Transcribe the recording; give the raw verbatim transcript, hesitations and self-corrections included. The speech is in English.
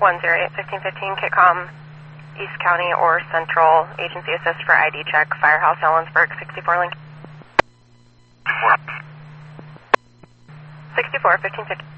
one zero eight, fifteen fifteen, Kitcom, East County or Central, agency assist for I D check, Firehouse, Ellensburg, sixty-four Lincoln. sixty-four, fifteen fifteen.